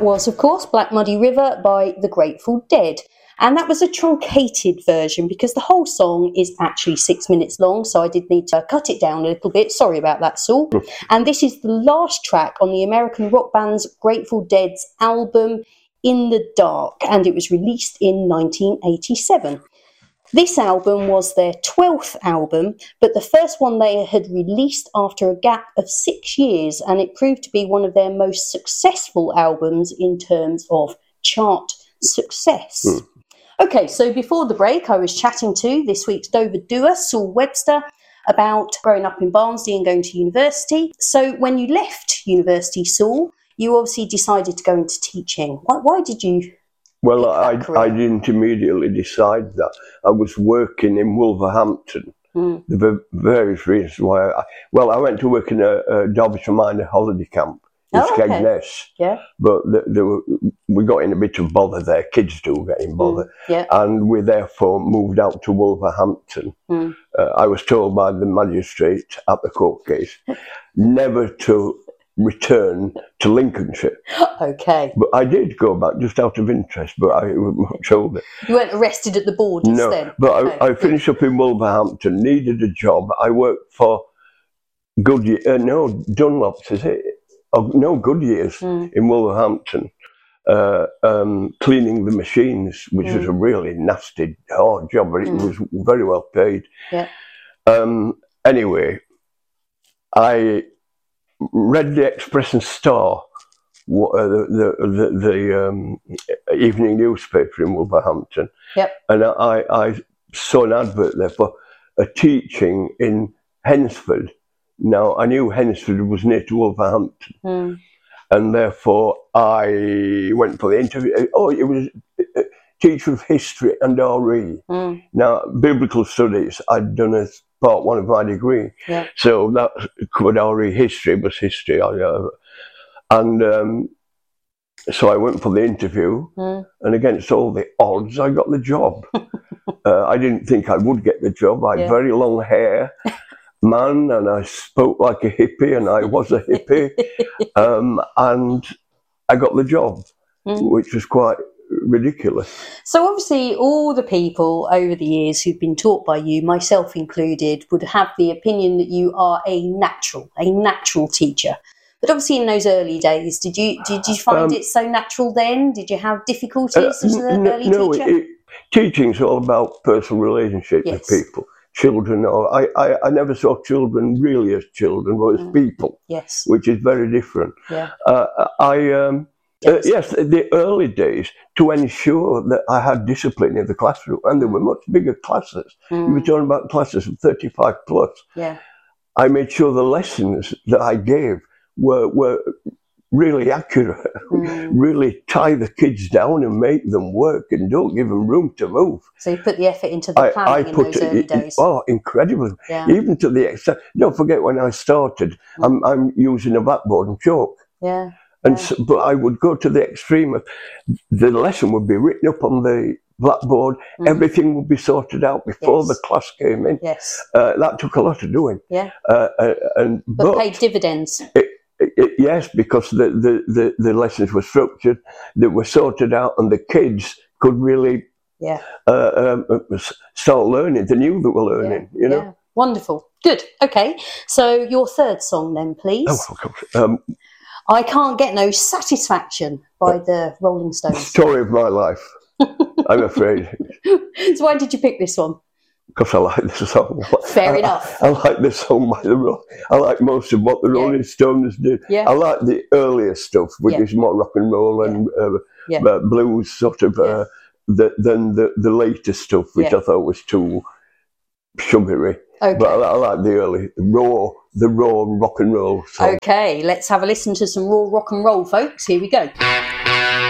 That was, of course, Black Muddy River by The Grateful Dead. And that was a truncated version because the whole song is actually 6 minutes long, so I did need to cut it down a little bit. Sorry about that, Saul. And this is the last track on the American rock band's Grateful Dead's album In the Dark, and it was released in 1987. This album was their 12th album, but the first one they had released after a gap of 6 years, and it proved to be one of their most successful albums in terms of chart success. Okay, so before the break, I was chatting to this week's Dover Doer, Saul Webster, about growing up in Barnsley and going to university. So when you left university, Saul, you obviously decided to go into teaching. Why did you... Well, I didn't immediately decide that. I was working in Wolverhampton. There were various reasons why. I went to work in a Derbyshire Minor holiday camp in Skegness. Yeah. But we got in a bit of bother there. Kids do get in bother. Yeah. And we therefore moved out to Wolverhampton. I was told by the magistrate at the court case never to return to Lincolnshire. Okay. But I did go back just out of interest, but I was much older. You weren't arrested at the borders then? No, but I finished up in Wolverhampton, needed a job. I worked for Dunlop's, is it? Goodyear's in Wolverhampton, cleaning the machines, which was a really nasty, hard job, but it was very well paid. Yeah. Anyway, I read the Express and Star, the evening newspaper in Wolverhampton. Yep. And I saw an advert there for a teaching in Hensford. Now, I knew Hensford was near to Wolverhampton, and therefore I went for the interview. Oh, it was a teacher of history and RE. Now, biblical studies I'd done as part one of my degree. Yeah. So that covered RE history, was history. So I went for the interview, and against all the odds, I got the job. I didn't think I would get the job. I had very long hair, man, and I spoke like a hippie, and I was a hippie. And I got the job, which was quite ridiculous. So obviously all the people over the years who've been taught by you, myself included, would have the opinion that you are a natural teacher. But obviously in those early days, did you find it so natural then? Did you have difficulties as an early teacher? Teaching's all about personal relationships with people. Children, I never saw children really as children, but as people, which is very different. Yeah. Yes, the early days, to ensure that I had discipline in the classroom, and there were much bigger classes. You were talking about classes of 35 plus. Yeah. I made sure the lessons that I gave were really accurate, really tie the kids down and make them work and don't give them room to move. So you put the effort into the planning in those early days. Oh, incredibly. Yeah. Even to the extent, don't forget when I started, I'm using a blackboard and chalk. Yeah. But I would go to the extreme of the lesson would be written up on the blackboard, everything would be sorted out before the class came in. Yes. That took a lot of doing. Yeah. But paid dividends. Yes, because the lessons were structured, they were sorted out, and the kids could really start learning. They knew they were learning, you know. Yeah. Wonderful. Good. Okay. So your third song then, please. Oh, God. I Can't Get No Satisfaction by the Rolling Stones. Story of my life, I'm afraid. So why did you pick this one? Because I like this song. Fair enough. I like this song by I like most of what the Rolling Stones did. Yeah. I like the earlier stuff, which is more rock and roll and blues sort of, than the later stuff, which I thought was too sugary. Okay. But I like the early, the raw rock and roll song. Okay, let's have a listen to some raw rock and roll, folks. Here we go.